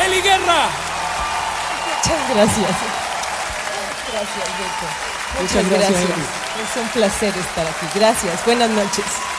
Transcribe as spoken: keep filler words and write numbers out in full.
Eli Guerra. Muchas gracias. Gracias, Beto. Muchas, Muchas gracias. gracias. Es un placer estar aquí. Gracias. Buenas noches.